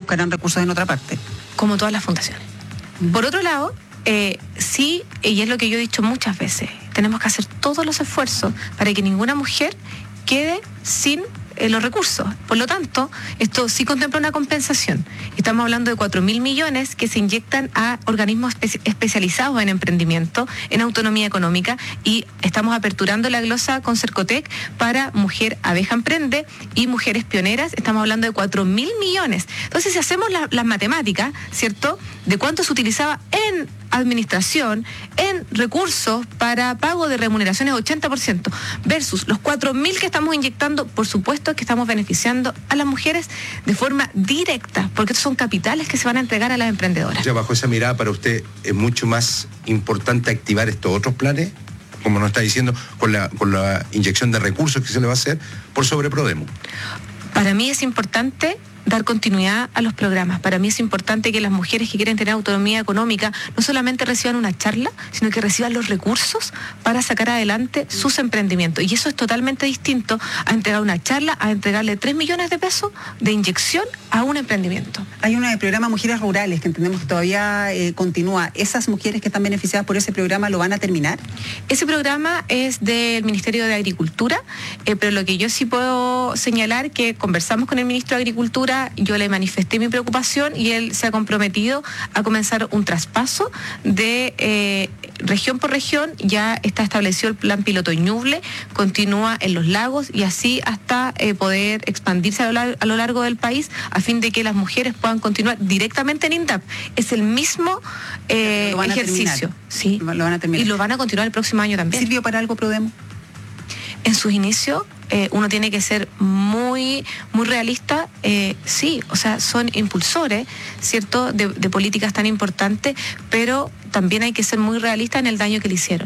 buscarán recursos en otra parte. Como todas las fundaciones. Por otro lado, sí, y es lo que yo he dicho muchas veces, tenemos que hacer todos los esfuerzos para que ninguna mujer quede sin los recursos. Por lo tanto, esto sí contempla una compensación. Estamos hablando de 4.000 millones que se inyectan a organismos especializados en emprendimiento, en autonomía económica, y estamos aperturando la glosa con Cercotec para Mujer Abeja Emprende y Mujeres Pioneras. Estamos hablando de 4.000 millones. Entonces, si hacemos las matemáticas, ¿cierto?, de cuánto se utilizaba en administración, en recursos para pago de remuneraciones 80%, versus los 4.000 que estamos inyectando, por supuesto que estamos beneficiando a las mujeres de forma directa, porque estos son capitales que se van a entregar a las emprendedoras. Ya bajo esa mirada, para usted, ¿es mucho más importante activar estos otros planes, como nos está diciendo, con la inyección de recursos que se le va a hacer por sobre Prodemo? Para mí es importante dar continuidad a los programas. Para mí es importante que las mujeres que quieren tener autonomía económica no solamente reciban una charla, sino que reciban los recursos para sacar adelante sus emprendimientos. Y eso es totalmente distinto a entregar una charla, a entregarle 3 millones de pesos de inyección a un emprendimiento. Hay un programa Mujeres Rurales que entendemos que todavía continúa. ¿Esas mujeres que están beneficiadas por ese programa lo van a terminar? Ese programa es del Ministerio de Agricultura, pero lo que yo sí puedo señalar que conversamos con el Ministro de Agricultura, yo le manifesté mi preocupación y él se ha comprometido a comenzar un traspaso de región por región. Ya está establecido el plan piloto Ñuble, continúa en Los Lagos y así hasta poder expandirse a lo largo del país, a fin de que las mujeres puedan continuar directamente en INDAP. Es el mismo ejercicio. Sí. Lo van a terminar. Y lo van a continuar el próximo año también. ¿Sirvió para algo Prodemo? En sus inicios, uno tiene que ser muy realista. Sí, o sea, son impulsores, ¿cierto?, de políticas tan importantes, pero también hay que ser muy realista en el daño que le hicieron.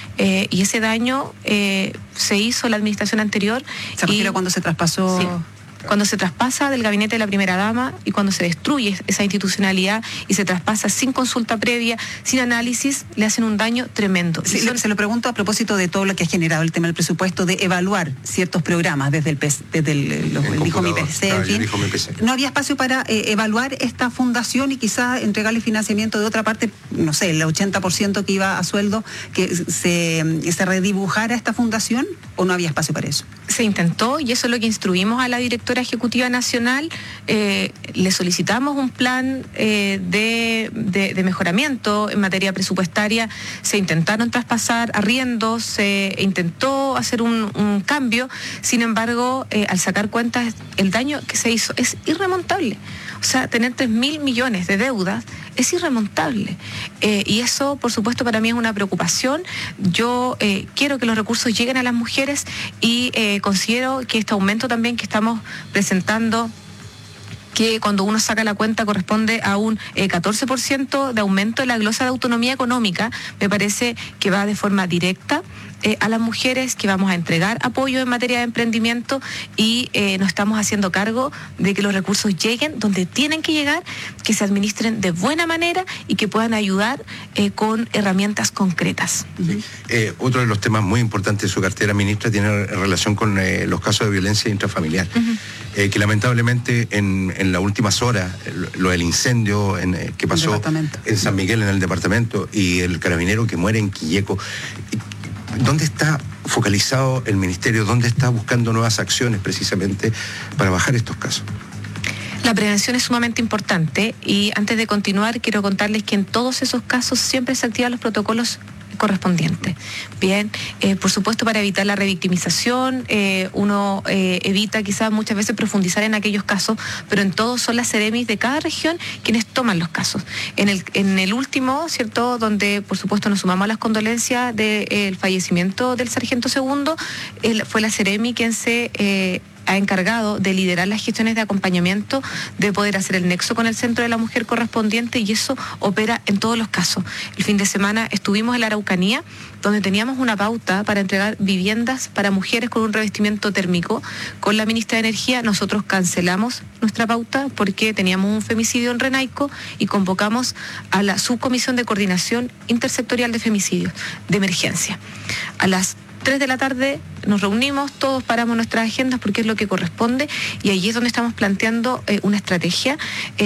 Y ese daño se hizo la administración anterior. ¿Se refiere a cuando se traspasó? Sí. Cuando se traspasa del gabinete de la primera dama y cuando se destruye esa institucionalidad y se traspasa sin consulta previa, sin análisis, le hacen un daño tremendo. Sí, se lo pregunto a propósito de todo lo que ha generado el tema del presupuesto, de evaluar ciertos programas desde el dijo mi PC, en fin. ¿No había espacio para evaluar esta fundación y quizás entregarle financiamiento de otra parte, no sé, el 80% que iba a sueldo, que se redibujara esta fundación, o no había espacio para eso? Se intentó y eso es lo que instruimos a la directora ejecutiva nacional. Le solicitamos un plan de mejoramiento en materia presupuestaria. Se intentaron traspasar arriendos, se intentó hacer un cambio. Sin embargo, al sacar cuentas, el daño que se hizo es irremontable. O sea, tener 3.000 millones de deudas es irremontable. Y eso, por supuesto, para mí es una preocupación. Yo quiero que los recursos lleguen a las mujeres y considero que este aumento también que estamos presentando, que cuando uno saca la cuenta corresponde a un 14% de aumento de la glosa de autonomía económica, me parece que va de forma directa a las mujeres, que vamos a entregar apoyo en materia de emprendimiento y nos estamos haciendo cargo de que los recursos lleguen donde tienen que llegar, que se administren de buena manera y que puedan ayudar con herramientas concretas. Sí. Otro de los temas muy importantes de su cartera, ministra, tiene relación con los casos de violencia intrafamiliar, que lamentablemente en las últimas horas, lo del incendio que pasó en San Miguel, en el departamento, y el carabinero que muere en Quilleco, ¿dónde está focalizado el ministerio? ¿Dónde está buscando nuevas acciones precisamente para bajar estos casos? La prevención es sumamente importante y antes de continuar quiero contarles que en todos esos casos siempre se activan los protocolos correspondientes. Bien, por supuesto, para evitar la revictimización, uno evita quizás muchas veces profundizar en aquellos casos, pero en todos son las CEREMIS de cada región quienes toman los casos. En el último, ¿cierto?, donde por supuesto nos sumamos a las condolencias del fallecimiento del sargento segundo, fue la CEREMI quien se ha encargado de liderar las gestiones de acompañamiento, de poder hacer el nexo con el centro de la mujer correspondiente, y eso opera en todos los casos. El fin de semana estuvimos en la Araucanía, donde teníamos una pauta para entregar viviendas para mujeres con un revestimiento térmico. Con la ministra de Energía nosotros cancelamos nuestra pauta porque teníamos un femicidio en Renaico y convocamos a la subcomisión de coordinación intersectorial de femicidios de emergencia. A las 3 de la tarde nos reunimos, todos paramos nuestras agendas porque es lo que corresponde, y allí es donde estamos planteando una estrategia